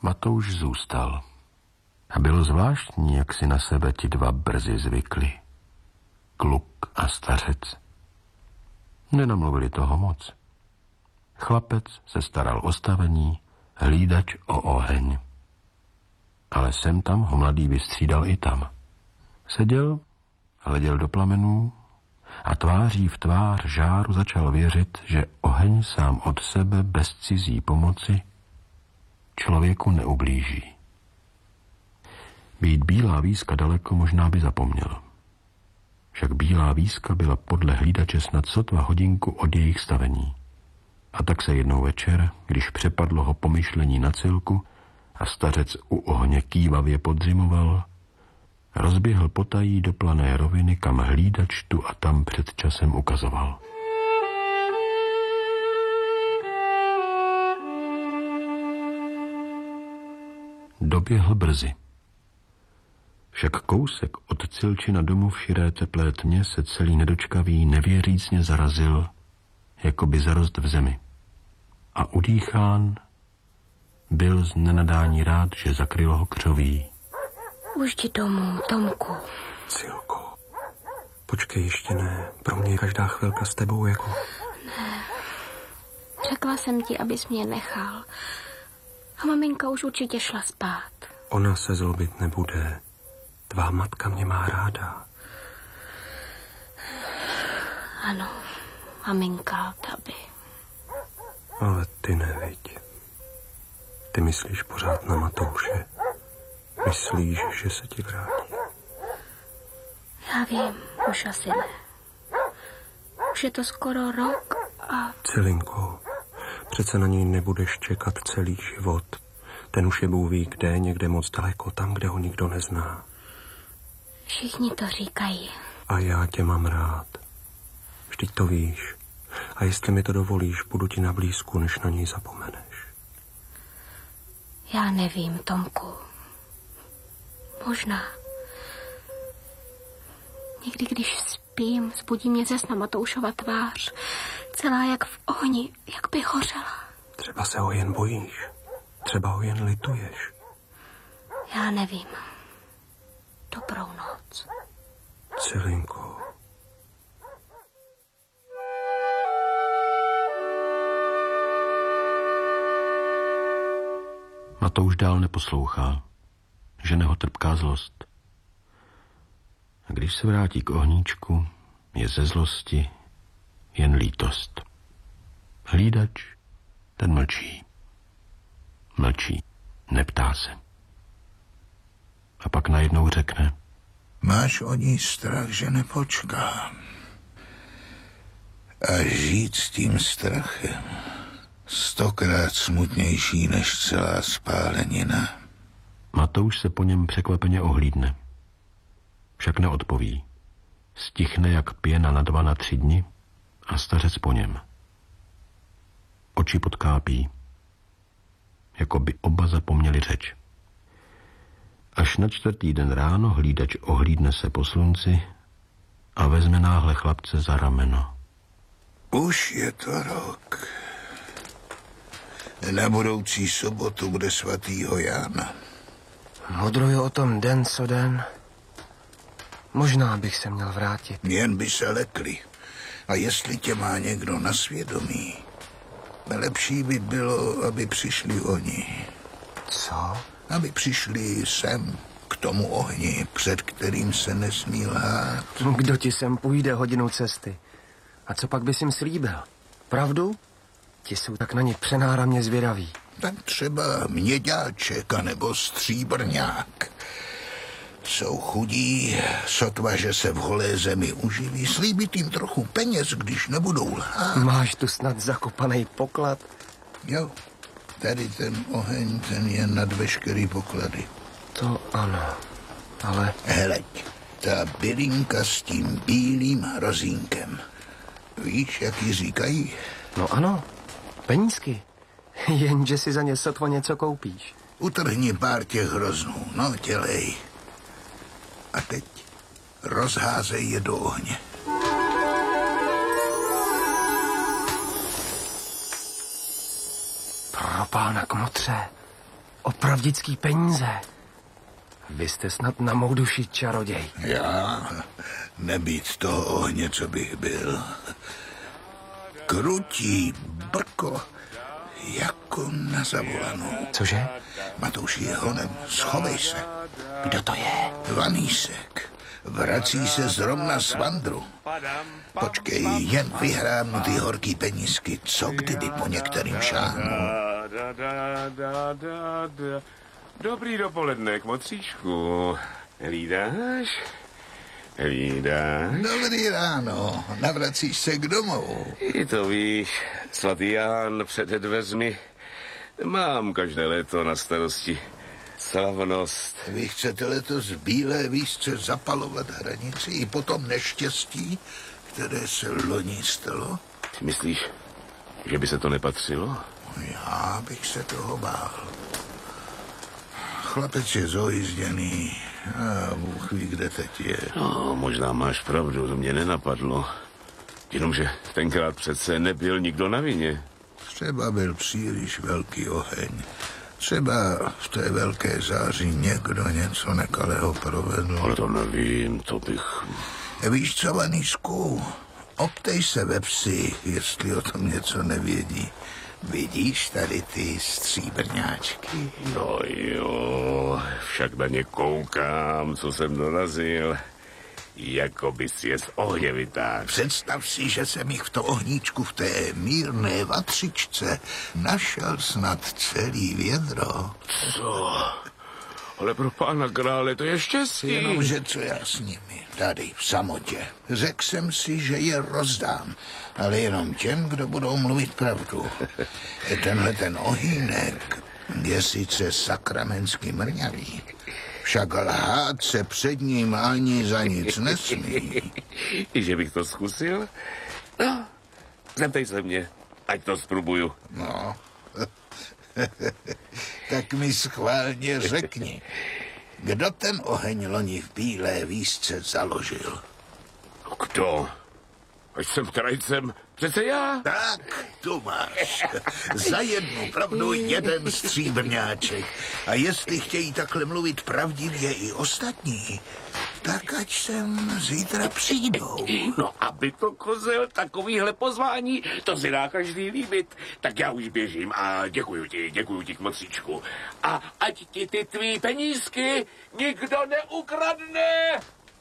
Matouš zůstal. A bylo zvláštní, jak si na sebe ti dva brzy zvykli. Kluk a stařec. Nenamluvili toho moc. Chlapec se staral o stavení, hlídač o oheň. Ale sem tam ho mladý vystřídal i tam. Seděl, hleděl do plamenů a tváří v tvář žáru začal věřit, že oheň sám od sebe bez cizí pomoci člověku neublíží. Být bílá výska daleko možná by zapomněl. Však bílá výska byla podle hlídače snad sotva hodinku od jejich stavení. A tak se jednou večer, když přepadlo ho pomyšlení na Cilku a stařec u ohně kývavě podzimoval, rozběhl potají do plané roviny, kam hlídač tu a tam před časem ukazoval. Doběhl brzy. Však kousek od Cilčina domu v širé teplé tmě se celý nedočkavý nevěřícně zarazil, jako by zarost v zemi. A udýchán byl z nenadání rád, že zakrylo ho křoví. Už jdi domů, Tomku. Cilko, počkej, ještě ne. Pro mě je každá chvilka s tebou jako... Ne. Řekla jsem ti, abys mě nechal. A maminka už určitě šla spát. Ona se zlobit nebude. Tvá matka mě má ráda. Ano, maminka, ta by. Ale ty neviď. Ty myslíš pořád na Matouše. Myslíš, že se ti vrátí. Já vím, už asi ne. Už je to skoro rok a... Cilinko, přece na něj nebudeš čekat celý život. Ten už je Bůh ví kde, někde moc daleko, tam, kde ho nikdo nezná. Všichni to říkají. A já tě mám rád. Vždyť to víš. A jestli mi to dovolíš, budu ti na blízku, než na něj zapomeneš. Já nevím, Tomku. Možná. Někdy, když spím, zbudí mě ze sna Matoušova tvář. Celá jak v ohni, jak by hořela. Třeba se ho jen bojíš. Třeba ho jen lituješ. Já nevím. Dobrou noc. Cilinko. Matouš dál neposlouchá. Žene ho trpká zlost. A když se vrátí k ohníčku, je ze zlosti jen lítost. Hlídač, ten mlčí. Mlčí, neptá se. A pak najednou řekne: Máš o ní strach, že nepočká. A žít s tím strachem 100krát smutnější než celá spálenina. Matouš se po něm překvapeně ohlídne. Však neodpoví. Stichne jak pěna na 2 na 3 dny a stařec po něm. Oči podkápí, jako by oba zapomněli řeč. Až na 4. den ráno hlídač ohlídne se po slunci a vezme náhle chlapce za rameno. Už je to rok. Na budoucí sobotu bude svatýho Jána. Modruju o tom den co den. Možná bych se měl vrátit. Jen by se lekli. A jestli tě má někdo na svědomí, lepší by bylo, aby přišli oni. Co? Aby přišli sem, k tomu ohni, před kterým se nesmí lhát. Kdo ti sem půjde hodinu cesty? A co pak bys jim slíbil? Pravdu? Ti jsou tak na ně přenáramně zvědaví. Tak třeba měďáček anebo stříbrňák. Jsou chudí, sotva, že se v holé zemi uživí. Slíbit jim trochu peněz, když nebudou lhát. Máš tu snad zakopaný poklad? Jo, tady ten oheň, ten je nad veškerý poklady. To ano, ale... Hleď, ta bylinka s tím bílým hrozínkem. Víš, jak ji říkají? No ano, penízky. Jenže si za ně sotva něco koupíš. Utrhni pár těch hroznů, no dělej. A teď rozházej je do ohně. Pro pána kmotře, Opravdický peníze. Vy jste snad na mou duši čaroděj. Já nebýt toho ohně, co bych byl. Krutí brko jako na zavolanou. Cože? Matouši je honem, schovej se. Kdo to je? Vanísek. Vrací se zrovna z vandru. Počkej, jen vyhrám ty horký penízky, co kdyby po některým šáhnu. Dobrý dopoledne, kmotříšku. Hlídáš? Hlídáš? Dobrý ráno, navracíš se k domu. I to víš, svatý Jan před dveřmi. Mám každé léto na starosti slavnost. Vy chcete letos v Bílé Výsce zapalovat hranici i po tom neštěstí, které se loni stalo? Ty myslíš, že by se to nepatřilo? Já bych se toho bál. Chlapec je zohyzděný a Bůh ví, kde teď je. No, možná máš pravdu, to mě nenapadlo. Jenomže tenkrát přece nebyl nikdo na vině. Třeba byl příliš velký oheň. Třeba v té velké záři někdo něco nekalého provedl. Ale to nevím, to bych... Víš co, Vanísku? Optej se ve psi, jestli o tom něco nevědí. Vidíš tady ty stříbrňáčky? No jo, však na ně koukám, co jsem dorazil. Jako bys je z ohně vytáhl. Představ si, že jsem jich v tom ohníčku v té mírné vatřičce našel snad celý vědro. Co? Ale pro pána krále to je štěstí. Jenomže co já s nimi, tady v samotě. Řekl jsem si, že je rozdám, ale jenom těm, kdo budou mluvit pravdu. Tenhle ten ohýnek je sice sakramentsky mrňavý, však lhát se před ním ani za nic nesmí. I že bych to zkusil? No, zeptej se mě, ať to zprobuju. No, tak mi schválně řekni, kdo ten oheň loni v Bílé Výsce založil? Kdo? Ať jsem krajcem, přece já. Tak, tu máš. Za jednu pravdu jeden stříbrňáček. A jestli chtějí takhle mluvit pravdivě i ostatní, tak ať sem zítra přijdou. No, aby to kozel, takovýhle pozvání, to si dá každý líbit. Tak já už běžím a děkuju ti, kmotříčku. A ať ti ty tvý penízky nikdo neukradne.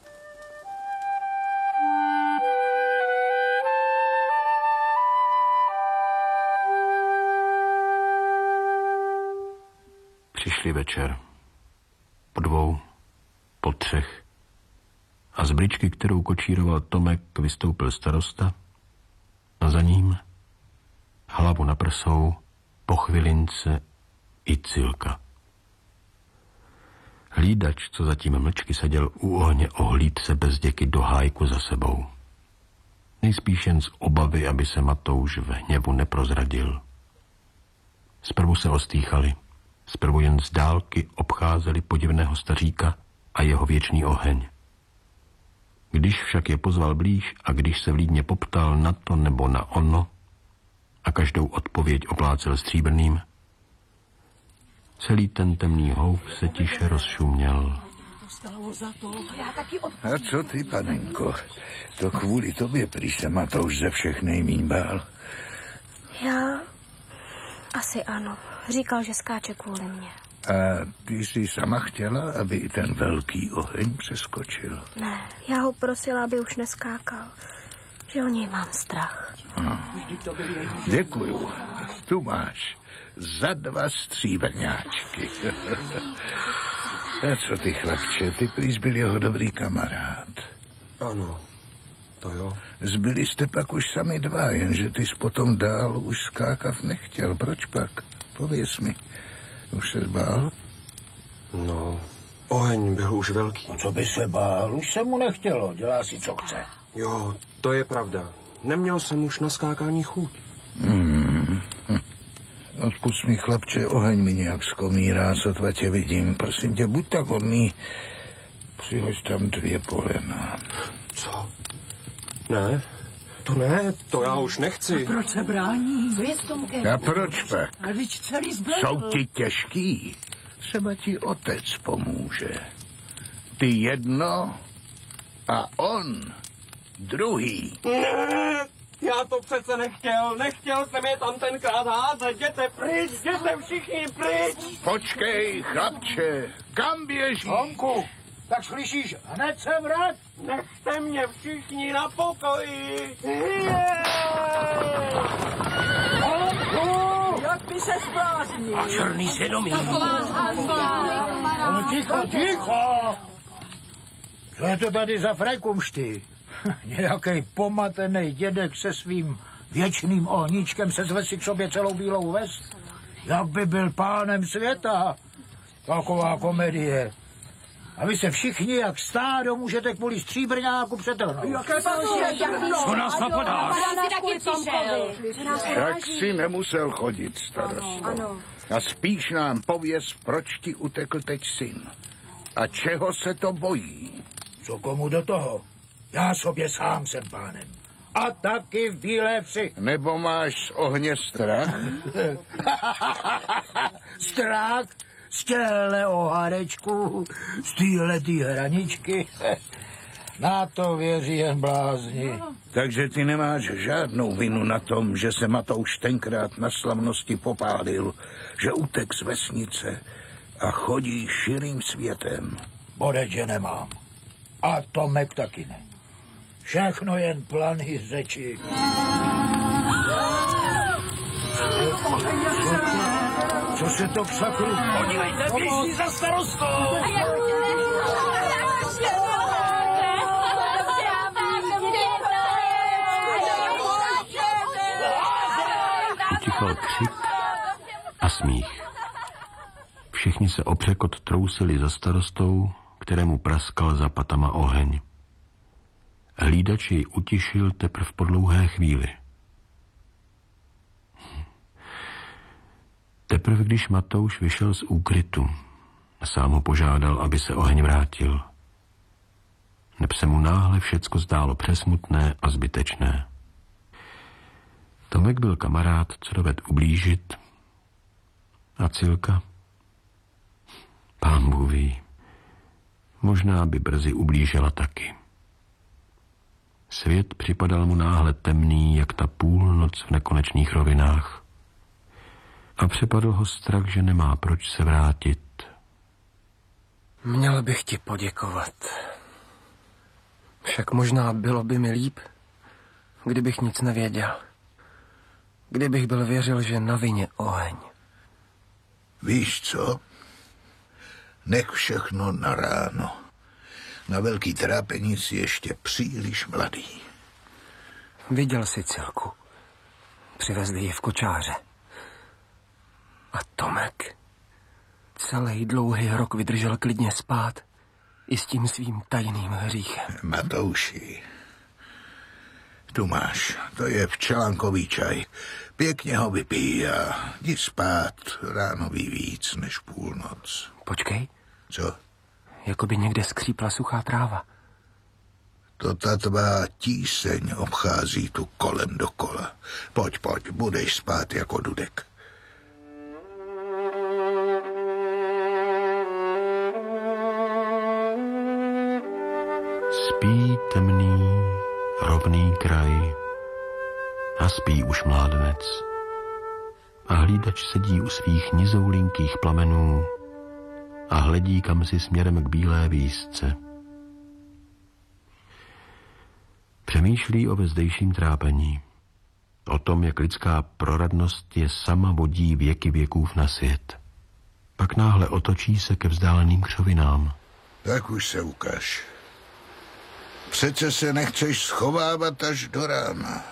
Přišli večer. Po 2, po 3. A z bričky, kterou kočíroval Tomek, vystoupil starosta a za ním, hlavu na prsou, po chvilince i Cilka. Hlídač, co zatím mlčky seděl u ohně, ohlíd se bez děky do hájku za sebou. Nejspíš jen z obavy, aby se Matouš v hněvu neprozradil. Zprvu se ostýchali, zprvu jen z dálky obcházeli podivného staříka a jeho věčný oheň. Když však je pozval blíž a když se vlídně poptal na to nebo na ono a každou odpověď oplácel stříbrným, celý ten temný houf se tiše rozšuměl. A co ty, panenko? To kvůli tobě prý se Matouš ze všech nejmíň bál. Já... Asi ano. Říkal, že skáče kvůli mně. A ty jsi sama chtěla, aby i ten velký oheň přeskočil? Ne, já ho prosila, aby už neskákal. Že o něj mám strach. Děkuju. Tu máš. Za 2 stříbrňáčky. A co ty, chlapče, ty prý byl jeho dobrý kamarád. Ano, to jo. Zbyli jste pak už sami 2, jenže ty jsi potom dál už skákat nechtěl. Proč pak? Pověz mi. Už se bál? No, oheň byl už velký. Co by se bál? Už se mu nechtělo. Dělá si, co chce. Jo, to je pravda. Neměl jsem už na skákání chuť. Odpust mi, chlapče, oheň mi nějak zkomírá, sotva tě vidím. Prosím tě, buď tak hodný. Přihoď tam 2 polena. Co? Ne, to já už nechci. Proč se brání? Zvěst Tomke. A proč pak? Ale víš, celý zbyl. Jsou ti těžký. Třeba ti otec pomůže. Ty jedno a on druhý. Ne, já to přece nechtěl. Nechtěl jsem je tam tenkrát házet. Jděte pryč, jděte všichni pryč. Počkej, chlapče, kam běžíš? Tomku, tak slyšíš, hned se vrať. Nechte mě všichni na pokoji. Jak by se zbláznil? A černý svědomí. No ticho! Co je to tady za frekumšty? Nějaký pomatený dědek se svým věčným ohníčkem se zvesí k sobě celou bílou ves? Jak by byl pánem světa? Taková komedie. A vy se všichni jak stádo můžete kvůli stříbrňáku přetrhnout. Co nás napadá? Tak si nemusel chodit, starosto. A spíš nám pověz, proč ti utekl teď syn. A čeho se to bojí? Co komu do toho? Já sobě sám jsem pánem. A taky v Bílé Vsi. Nebo máš z ohně strach? Strach z těhle oharečku, z téhletý hraničky. Na to věří jen blázni. Takže ty nemáš žádnou vinu na tom, že se Matouš tenkrát na slavnosti popálil, že utek z vesnice a chodí širým světem. Bodec, že nemám. A Tomek taky ne. Všechno jen plany řeči. Co se to v sakru? Podívejte, běží za starostou. Utichal křik a smích. Všichni se opřekot trousili za starostou, kterému praskal za patama oheň. Hlídač jej utišil teprv po dlouhé chvíli. Teprve když Matouš vyšel z úkrytu, sám ho požádal, aby se oheň vrátil. Neb se mu náhle všecko zdálo přesmutné a zbytečné. Tomek byl kamarád, co doved ublížit. A Cilka? Pán Bůh ví. Možná by brzy ublížila taky. Svět připadal mu náhle temný, jak ta půlnoc v nekonečných rovinách. A přepadl ho strach, že nemá proč se vrátit. Měl bych ti poděkovat. Však možná bylo by mi líp, kdybych nic nevěděl. Kdybych byl věřil, že na vině oheň. Víš co? Nech všechno na ráno. Na velký trápení si ještě příliš mladý. Viděl jsi Cilku. Přivezli ji v kočáře. A Tomek celý dlouhý rok vydržel klidně spát i s tím svým tajným hříchem. Matouši, tu máš, to je včelánkový čaj. Pěkně ho vypij a jdi spát, ráno ví víc než půlnoc. Počkej, Co? jako by někde skřípla suchá tráva. To ta tvá tíseň obchází tu kolem dokola. Pojď, budeš spát jako dudek. Spí temný, rovný kraj a spí už mládenec. A hlídač sedí u svých nizoulinkých plamenů a hledí kam si směrem k bílé výsce. Přemýšlí o vezdejším trápení. O tom, jak lidská proradnost je sama vodí věky věkův na svět. Pak náhle otočí se ke vzdáleným křovinám. Tak už se ukaž. Přece se nechceš schovávat až do rána.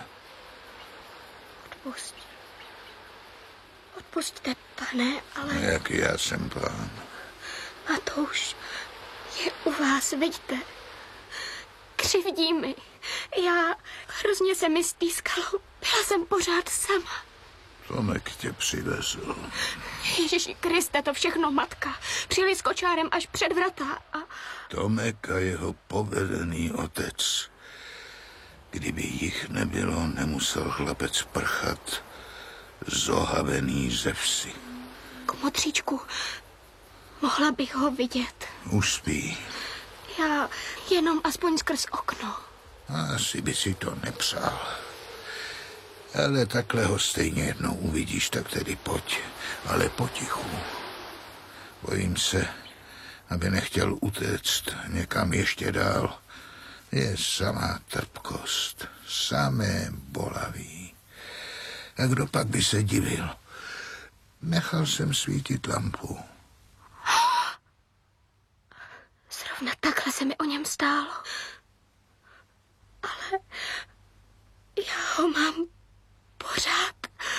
Odpusťte, pane, ale Jak já jsem pán. Matouš je u vás, vidíte. Křivdí mi. Já hrozně se mi stýskalo. Byla jsem pořád sama. Tomek tě přivezl. Ježiši Kriste, to všechno matka. Přijeli s kočárem až před vrata a... Tomek a jeho povedený otec. Kdyby jich nebylo, nemusel chlapec prchat zohavený ze vsi. Komotříčku, Mohla bych ho vidět. Už spí. Já jenom aspoň skrz okno. Asi by si to nepřál. Ale takhle ho stejně jednou uvidíš, tak tedy pojď. Ale potichu. Bojím se, aby nechtěl utéct někam ještě dál. Je samá trpkost, samé bolavý. A kdo pak by se divil? Nechal jsem svítit lampu. Zrovna takhle se mi o něm stálo. Ale já ho mám pořád.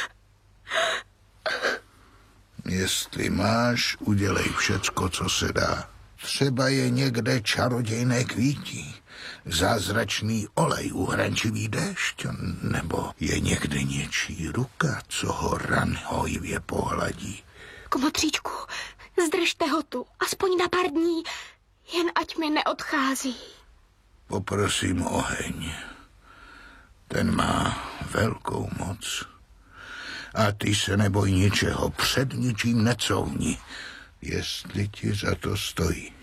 Jestli máš, udělej všecko, co se dá. Třeba je někde čarodějné kvítí, zázračný olej, uhrančivý déšť, nebo je někde něčí ruka, co ho ran hojivě pohladí. Komotříčku, zdržte ho tu, aspoň na pár dní, jen ať mi neodchází. Poprosím oheň. Ten má velkou moc. A ty se neboj ničeho, před ničím necouvni, jestli ti za to stojí.